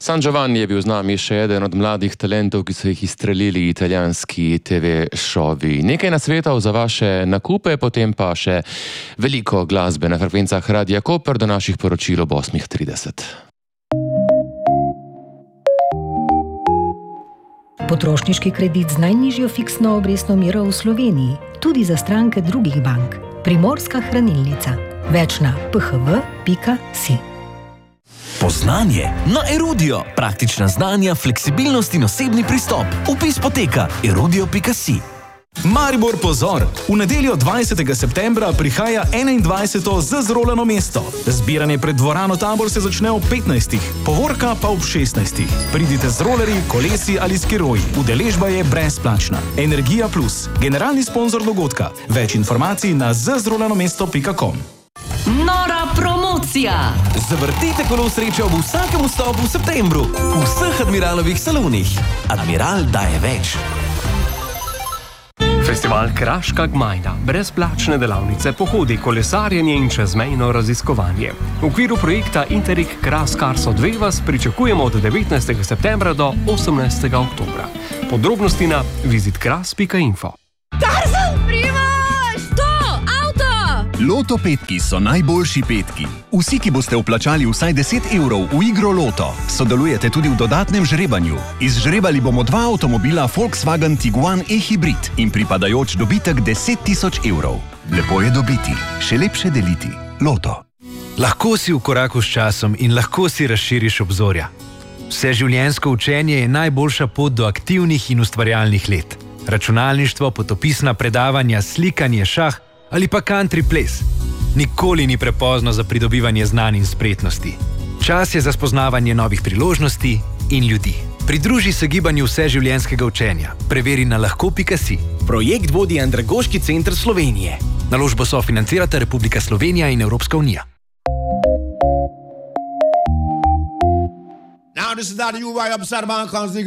San Giovanni je bil z nami še eden od mladih talentov, ki so jih izstrelili italijanski TV šovi. Nekaj nasvetov za vaše nakupe, potem pa še veliko glasbe na frekvencah Radia Koper do naših poročil ob 8:30. Potrošniški kredit z najnižjo fiksno obrestno mero v Sloveniji, tudi za stranke drugih bank. Primorska hranilnica. Več na phv.si. Poznanje na Erudio. Praktična znanja, fleksibilnost in osebni pristop. Vpis poteka erudio.si. Maribor, pozor! V nedeljo 20. septembra prihaja 21. Zazrolano mesto. Zbiranje pred dvorano Tabor se začne ob 15. Povorka pa ob 16. Pridite z rolerji, kolesi ali skiroji. Udeležba je brezplačna. Energija Plus, generalni sponzor dogodka. Več informacij na zazrolanomesto.com. Nora promocija! Zavrtite kolo sreče ob vsakem vstopu v septembru. V vseh Admiralovih salonih. Admiral daje več. Festival Kraška Gmajna. Brezplačne delavnice, pohodi, kolesarjenje in čezmejno raziskovanje. V okviru projekta Interreg Kras Karso 2 vas pričakujemo od 19. septembra do 18. oktobra. Podrobnosti na visitkras.info. Tarzan, Primož! To, avto! Loto petki so najboljši petki. Vsi, ki boste vplačali vsaj 10 evrov v igro Loto, sodelujete tudi v dodatnem žrebanju. Izžrebali bomo 2 avtomobila Volkswagen Tiguan e-hybrid in pripadajoč dobitek 10 000 evrov. Lepo je dobiti, še lepše deliti. Loto. Lahko si v koraku s časom in lahko si razširiš obzorja. Vseživljenjsko učenje je najboljša pot do aktivnih in ustvarjalnih let. Računalništvo, potopisna predavanja, slikanje, šah ali pa country ples. Nikoli ni prepozno za pridobivanje znanj in spretnosti. Čas je za spoznavanje novih priložnosti in ljudi. Pridruži se gibanju vseživljenjskega učenja. Preveri na lahko.si. Projekt vodi Andragoški center Slovenije. Naložbo sofinancirata Republika Slovenija in Evropska unija. Now this is that you right upside of my